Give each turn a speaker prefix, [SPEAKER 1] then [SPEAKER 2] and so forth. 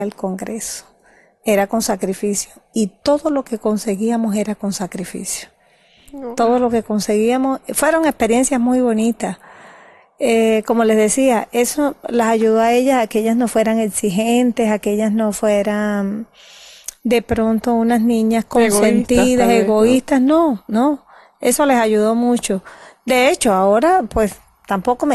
[SPEAKER 1] al Congreso. Era con sacrificio. Y todo lo que conseguíamos era con sacrificio. Todo lo que conseguíamos, fueron experiencias muy bonitas. Como les decía, eso las ayudó a ellas, a que ellas no fueran exigentes, a que ellas no fueran de pronto unas niñas consentidas, egoístas, no, eso les ayudó mucho. De hecho, ahora pues tampoco me